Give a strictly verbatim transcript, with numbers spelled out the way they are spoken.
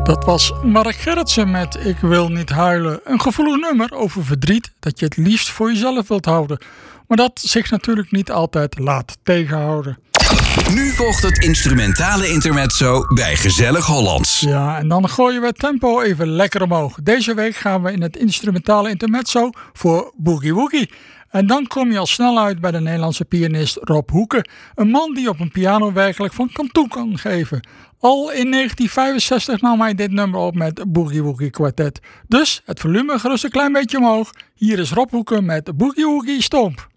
Dat was Mark Gerritsen met Ik wil niet huilen. Een gevoelig nummer over verdriet dat je het liefst voor jezelf wilt houden. Maar dat zich natuurlijk niet altijd laat tegenhouden. Nu volgt het instrumentale intermezzo bij Gezellig Hollands. Ja, en dan gooien we het tempo even lekker omhoog. Deze week gaan we in het instrumentale intermezzo voor Boogie Woogie. En dan kom je al snel uit bij de Nederlandse pianist Rob Hoeken. Een man die op een piano werkelijk van kan toe kan geven. Al in negentien vijfenzestig nam hij dit nummer op met Boogie Woogie Quartet. Dus het volume gerust een klein beetje omhoog. Hier is Rob Hoeken met Boogie Woogie Stomp.